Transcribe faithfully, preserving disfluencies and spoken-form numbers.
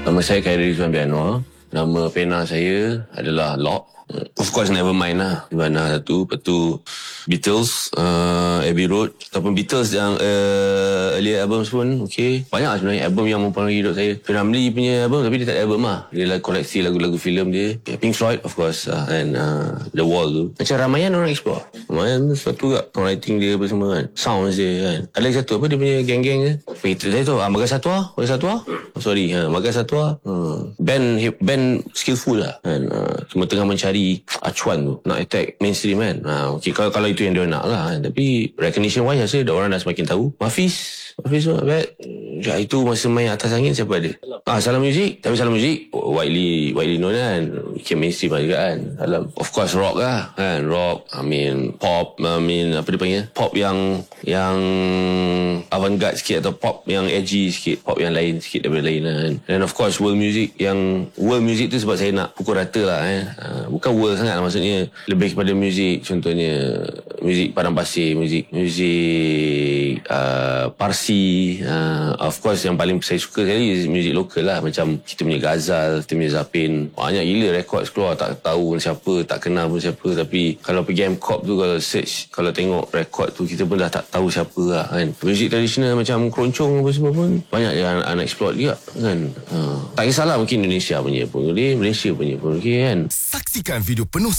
Nama saya Khairi Rizwan Bianwar. Nama pena saya adalah Lock. Of course Nevermind lah. Di mana satu, lepas tu Beatles, uh, Abbey Road, ataupun Beatles yang uh, earlier albums pun okay. Banyak lah sebenarnya album yang mempengaruhi hidup saya. Ramli punya album, tapi dia tak ada album lah. Dia lah koleksi lagu-lagu filem dia. Pink Floyd of course, uh, and uh, The Wall tu. Macam Ramayana orang explore. Ramayana sesuatu tak, songwriting dia apa semua kan, sounds dia kan. Ada lagi satu apa dia punya geng-geng ke, itu saya tu, ah, Marga Satwa. Marga Satwa oh, sorry, ha, Marga Satwa, hmm. band band skillful lah kan. Uh, cuma tengah mencari acuan tu, nak attack mainstream kan. Ha, okay, kalau, kalau itu yang dia nak lah kan. Tapi recognition wise saya orang dah semakin tahu. Hafiz Hafiz tu bet ya, itu masa main Atas Angin siapa ada, ah Salam Music. Tapi Salam Music widely widely known kan, bikin mainstream lah juga kan. Dalam of course rock lah kan, rock, I mean pop, I mean apa dia panggil, pop yang yang avant-garde sikit, atau pop yang edgy sikit, pop yang lain sikit daripada lain lah kan. And of course world music, yang world music tu sebab saya nak pukul rata lah eh. Ha, bukan world sangat lah, maksudnya lebih kepada muzik, contohnya muzik Padang Pasir, muzik muzik uh, Parsi, uh, of course yang paling saya suka sekali muzik lokal lah, macam kita punya Ghazal, kita punya Zapin. Banyak gila record keluar, tak tahu siapa, tak kenal pun siapa, tapi kalau pergi M C O P tu, kalau search, kalau tengok record tu, kita pun dah tak tahu siapa lah kan. Muzik tradisional macam keroncong apa semua pun banyak yang unexplored juga kan. Uh, tak kisahlah, mungkin Indonesia punya pun boleh, Malaysia punya pun boleh kan. Saksikan video penuh